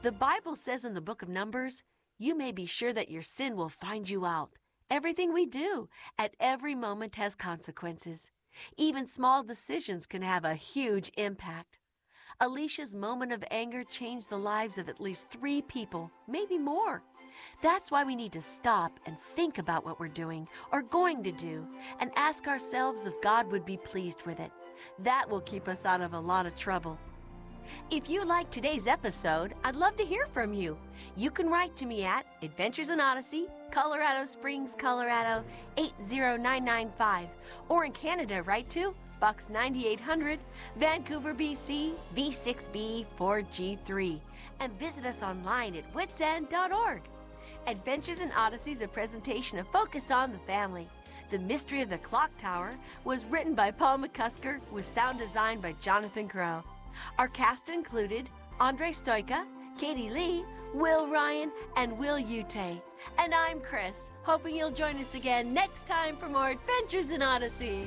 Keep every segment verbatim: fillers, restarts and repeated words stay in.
The Bible says in the book of Numbers, you may be sure that your sin will find you out. Everything we do at every moment has consequences. Even small decisions can have a huge impact. Alicia's moment of anger changed the lives of at least three people, maybe more. That's why we need to stop and think about what we're doing or going to do and ask ourselves if God would be pleased with it. That will keep us out of a lot of trouble. If you liked today's episode, I'd love to hear from you. You can write to me at Adventures in Odyssey, Colorado Springs, Colorado eight zero nine nine five, or in Canada, write to Box ninety-eight hundred, Vancouver, B C V six B four G three, and visit us online at wits end dot org. Adventures in Odyssey is a presentation of Focus on the Family. The Mystery of the Clock Tower was written by Paul McCusker with sound design by Jonathan Crow. Our cast included Andre Stoika, Katie Lee, Will Ryan, and Will Ute. And I'm Chris, hoping you'll join us again next time for more Adventures in Odyssey.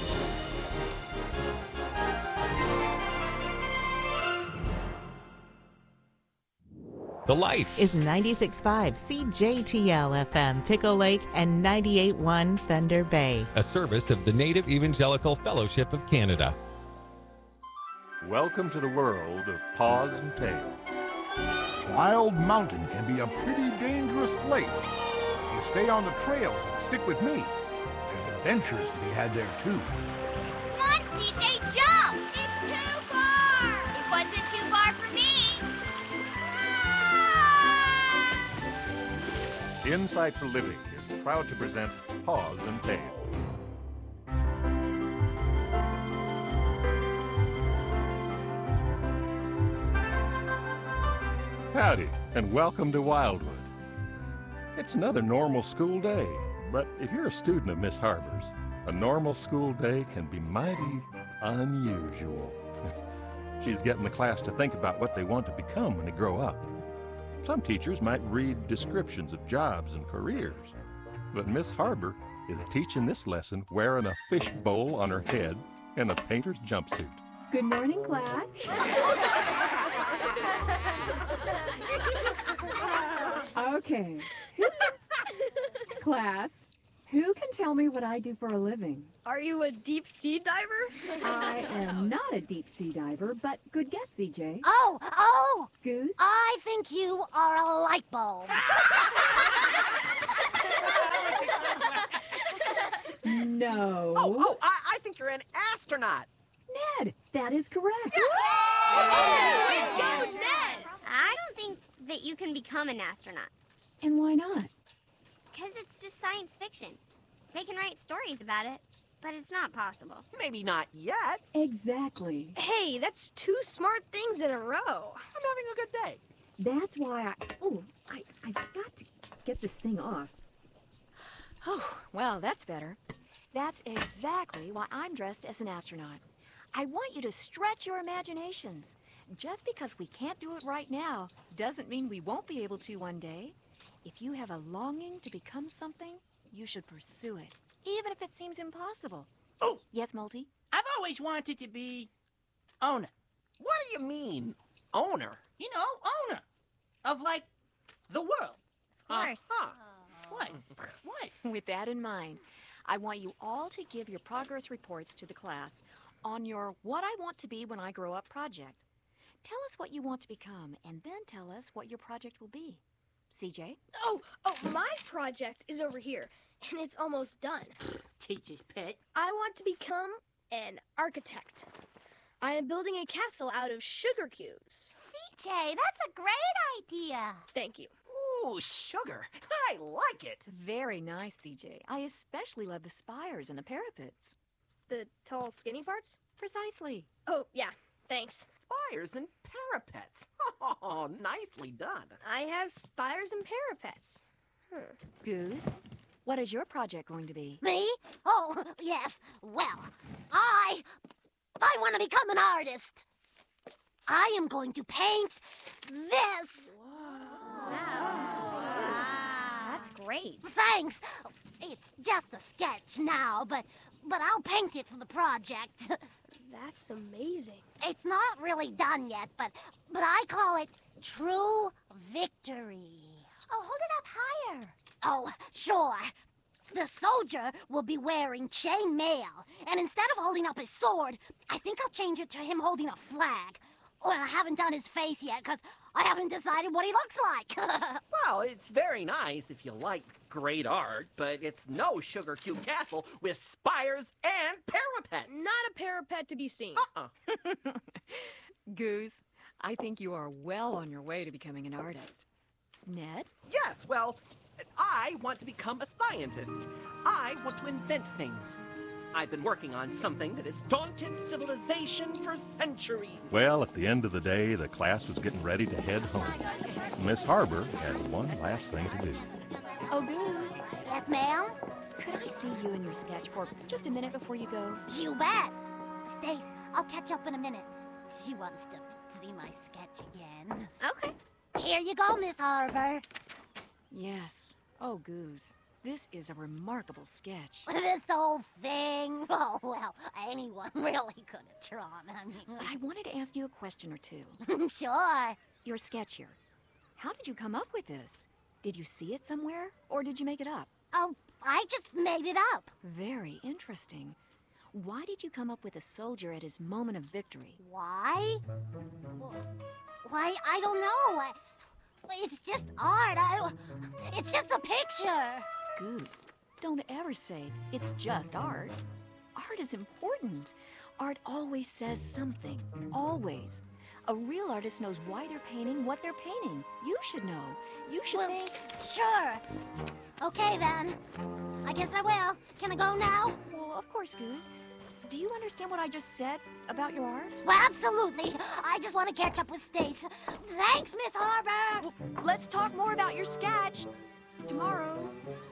The Light is ninety-six point five C J T L F M Pickle Lake and ninety-eight point one Thunder Bay. A service of the Native Evangelical Fellowship of Canada. Welcome to the world of Paws and Tails. Wild Mountain can be a pretty dangerous place. If you stay on the trails and stick with me, there's adventures to be had there too. Come on, C J, jump! It's too far! It wasn't too far for me! Insight for Living is proud to present Paws and Tails. Howdy, and welcome to Wildwood. It's another normal school day, but if you're a student of Miss Harbor's, a normal school day can be mighty unusual. She's getting the class to think about what they want to become when they grow up. Some teachers might read descriptions of jobs and careers, but Miss Harbor is teaching this lesson wearing a fish bowl on her head and a painter's jumpsuit. Good morning, class. Okay. Class, who can tell me what I do for a living? Are you a deep sea diver? I am not a deep sea diver, but good guess, C J. Oh, oh! Goose? I think you are a light bulb. No. Oh, oh, I, I think you're an astronaut. Ned, that is correct. Yes! Yes! Ned! I don't think that you can become an astronaut. And why not? Because it's just science fiction. They can write stories about it, but it's not possible. Maybe not yet. Exactly. Hey, that's two smart things in a row. I'm having a good day. That's why I... Oh, I, I've got to get this thing off. Oh, well, that's better. That's exactly why I'm dressed as an astronaut. I want you to stretch your imaginations. Just because we can't do it right now doesn't mean we won't be able to one day. If you have a longing to become something, you should pursue it, even if it seems impossible. Oh! Yes, Multi? I've always wanted to be owner. What do you mean, owner? You know, owner of, like, the world. Of course. Uh-huh. What? What? With that in mind, I want you all to give your progress reports to the class on your What I Want to Be When I Grow Up project. Tell us what you want to become, and then tell us what your project will be. C J? Oh, oh, my project is over here, and it's almost done. Teacher's pet. I want to become an architect. I am building a castle out of sugar cubes. C J, that's a great idea. Thank you. Ooh, sugar. I like it. Very nice, C J. I especially love the spires and the parapets. The tall, skinny parts? Precisely. Oh, yeah. Thanks. Spires and parapets. Oh, nicely done. I have spires and parapets. Hmm. Goose, what is your project going to be? Me? Oh, yes. Well, I... I want to become an artist. I am going to paint this. Wow. Wow. That's great. Thanks. It's just a sketch now, but but I'll paint it for the project. That's amazing. It's not really done yet, but but I call it true victory. Oh, hold it up higher. Oh, sure. The soldier will be wearing chain mail, and instead of holding up his sword, I think I'll change it to him holding a flag. Well, I haven't done his face yet, because I haven't decided what he looks like. Well, it's very nice if you like great art, but it's no Sugar Cube Castle with spires and parapets. Not a parapet to be seen. Uh-uh. Goose, I think you are well on your way to becoming an artist. Ned? Yes, well, I want to become a scientist. I want to invent things. I've been working on something that has daunted civilization for centuries. Well, at the end of the day, the class was getting ready to head home. Miss Harbor had one last thing to do. Oh, Goose. Yes, ma'am? Could I see you in your sketch for just a minute before you go? You bet. Stace, I'll catch up in a minute. She wants to see my sketch again. Okay. Here you go, Miss Harbor. Yes. Oh, Goose. This is a remarkable sketch. This whole thing? Oh, well, anyone really could have drawn. I mean... But I wanted to ask you a question or two. Sure. Your sketch here. How did you come up with this? Did you see it somewhere, or did you make it up? Oh, I just made it up. Very interesting. Why did you come up with a soldier at his moment of victory? Why? Why, I don't know. I, it's just art. I, it's just a picture. Goose, don't ever say it's just art. Art is important. Art always says something. Always. A real artist knows why they're painting what they're painting. You should know. You should well, think... Sure. Okay, then. I guess I will. Can I go now? Well, of course, Goose. Do you understand what I just said about your art? Well, absolutely. I just want to catch up with Stace. Thanks, Miss Harbor. Let's talk more about your sketch tomorrow.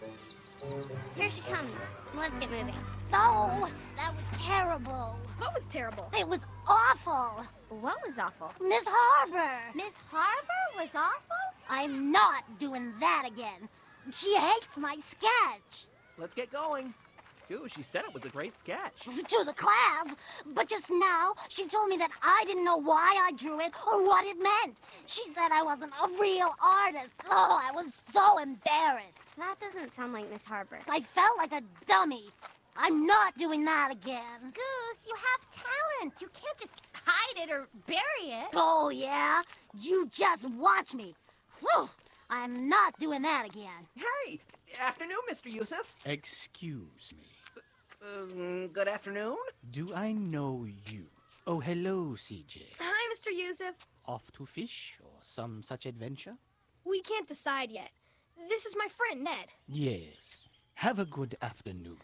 Here she comes. Let's get moving. Oh, that was terrible. What was terrible? It was awful. What was awful? Miss Harbor. Miss Harbor was awful? I'm not doing that again. She hates my sketch. Let's get going. Ooh, she said it was a great sketch. To the class. But just now, she told me that I didn't know why I drew it or what it meant. She said I wasn't a real artist. Oh, I was so embarrassed. That doesn't sound like Miss Harbor. I felt like a dummy. I'm not doing that again. Goose, you have talent. You can't just hide it or bury it. Oh, yeah? You just watch me. Whew. I'm not doing that again. Hey, afternoon, Mister Yusuf. Excuse me. Um, good afternoon. Do I know you? Oh, hello, C J. Hi, Mister Yusuf. Off to fish or some such adventure? We can't decide yet. This is my friend, Ned. Yes. Have a good afternoon.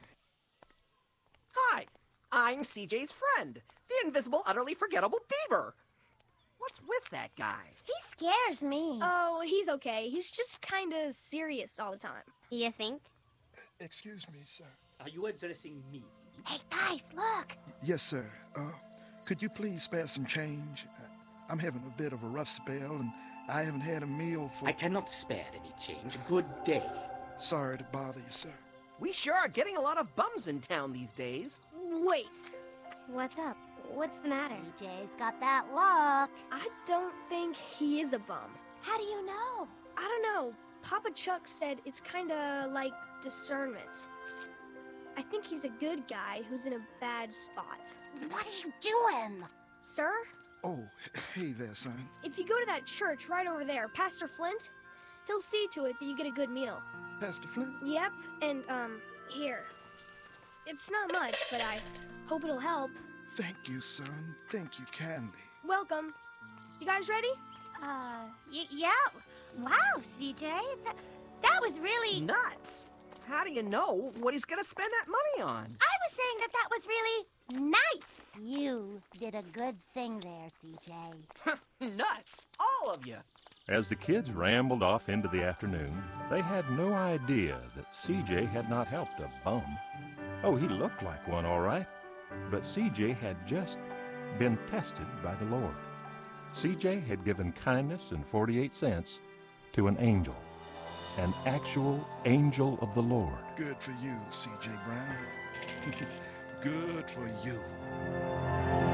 Hi, I'm C J's friend, the invisible, utterly forgettable beaver. What's with that guy? He scares me. Oh, he's okay. He's just kind of serious all the time. You think? Excuse me, sir. Are you addressing me? Hey, guys, look. Yes, sir. Uh, could you please spare some change? I'm having a bit of a rough spell, and I haven't had a meal for... I cannot spare any change. Good day. Sorry to bother you, sir. We sure are getting a lot of bums in town these days. Wait. What's up? What's the matter? C J's got that look. I don't think he is a bum. How do you know? I don't know. Papa Chuck said it's kind of like discernment. I think he's a good guy who's in a bad spot. What are you doing? Sir? Oh, hey there, son. If you go to that church right over there, Pastor Flint, he'll see to it that you get a good meal. Pastor Flint? Yep, and, um, here. It's not much, but I hope it'll help. Thank you, son. Thank you kindly. Welcome. You guys ready? Uh, y yeah. Wow, C J. Th that was really... Nuts. How do you know what he's gonna spend that money on? I was saying that that was really nice. You did a good thing there, C J. Nuts. All of you. As the kids rambled off into the afternoon, they had no idea that C J had not helped a bum. Oh, he looked like one, all right. But C J had just been tested by the Lord. C J had given kindness and forty-eight cents to an angel, an actual angel of the Lord. Good for you, C J Brown. Good for you.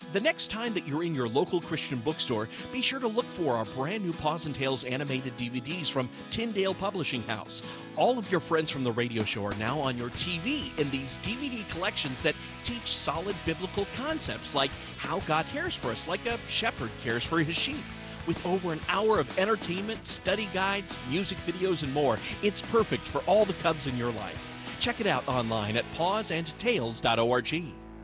The next time that you're in your local Christian bookstore, be sure to look for our brand new Paws and Tales animated D V Ds from Tyndale Publishing House. All of your friends from the radio show are now on your T V in these D V D collections that teach solid biblical concepts like how God cares for us, like a shepherd cares for his sheep. With over an hour of entertainment, study guides, music videos, and more, it's perfect for all the cubs in your life. Check it out online at paws and tales dot org.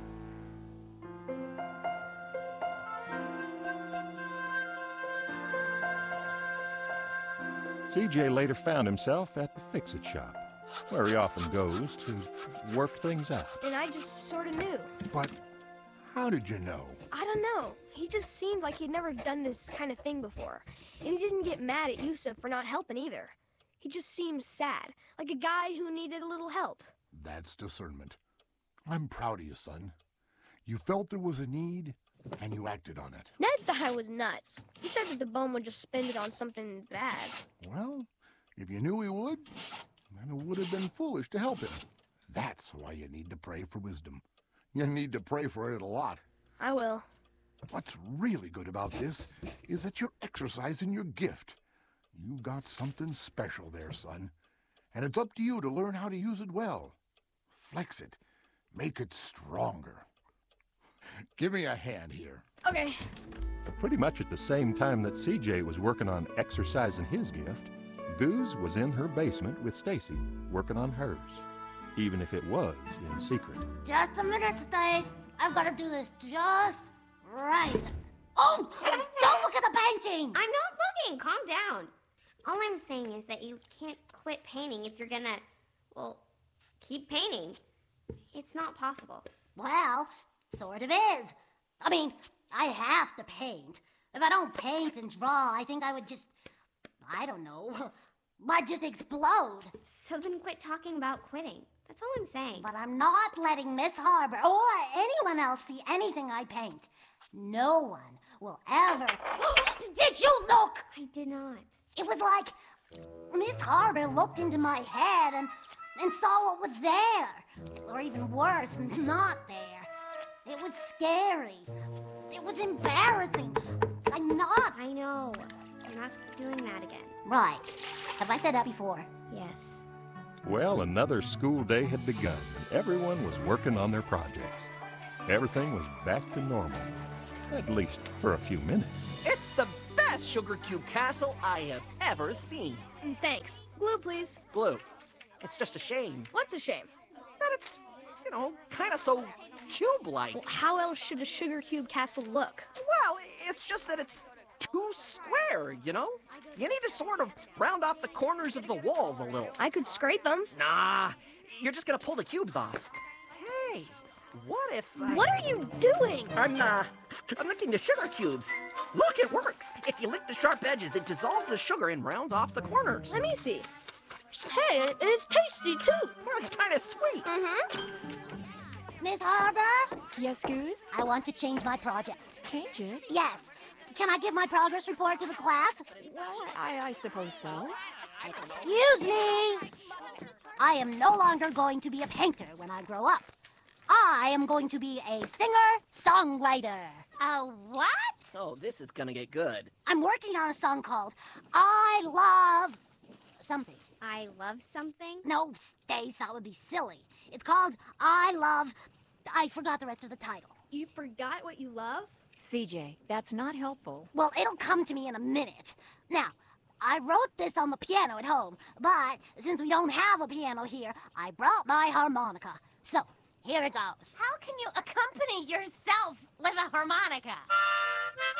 C J later found himself at the Fix-It shop, where he often goes to work things out. And I just sort of knew. But how did you know? I don't know. He just seemed like he'd never done this kind of thing before. And he didn't get mad at Yusuf for not helping either. He just seemed sad, like a guy who needed a little help. That's discernment. I'm proud of you, son. You felt there was a need, and you acted on it. Ned thought I was nuts. He said that the bum would just spend it on something bad. Well, if you knew he would, then it would have been foolish to help him. That's why you need to pray for wisdom. You need to pray for it a lot. I will. What's really good about this is that you're exercising your gift. You got something special there, son. And it's up to you to learn how to use it well. Flex it. Make it stronger. Give me a hand here. Okay. Pretty much at the same time that C J was working on exercising his gift, Goose was in her basement with Stacy, working on hers, even if it was in secret. Just a minute, Stace. I've got to do this just right. Oh, don't look at the painting. I'm not looking. Calm down. All I'm saying is that you can't quit painting if you're gonna, well, keep painting. It's not possible. Well, sort of is. I mean, I have to paint. If I don't paint and draw, I think I would just, I don't know, I'd just explode. So then quit talking about quitting. That's all I'm saying. But I'm not letting Miss Harbor or anyone else see anything I paint. No one will ever... Did you look? I did not. It was like Miss Harbor looked into my head and, and saw what was there. Or even worse, not there. It was scary. It was embarrassing. I'm not. I know. I'm not doing that again. Right. Have I said that before? Yes. Well, another school day had begun, and everyone was working on their projects. Everything was back to normal, at least for a few minutes. It's the best Sugar Cube castle I have ever seen. And thanks. Glue, please. Glue. It's just a shame. What's a shame? That it's, you know, kind of so cube-like. Well, how else should a Sugar Cube castle look? Well, it's just that it's too square, you know? You need to sort of round off the corners of the walls a little. I could scrape them. Nah, you're just gonna pull the cubes off. Hey, what if I... What are you doing? I'm, uh, I'm licking the sugar cubes. Look, it works. If you lick the sharp edges, it dissolves the sugar and rounds off the corners. Let me see. Hey, it- it's tasty, too. Well, it's kind of sweet. Mm-hmm. Miss Harbor? Yes, Goose? I want to change my project. Change it? Yes. Can I give my progress report to the class? Well, I, I suppose so. Excuse me! I am no longer going to be a painter when I grow up. I am going to be a singer-songwriter. A what? Oh, this is gonna get good. I'm working on a song called I Love Something. I love something? No, Stace, that would be silly. It's called I Love... I forgot the rest of the title. You forgot what you love? C J, that's not helpful. Well, it'll come to me in a minute. Now, I wrote this on the piano at home, but since we don't have a piano here, I brought my harmonica. So, here it goes. How can you accompany yourself with a harmonica?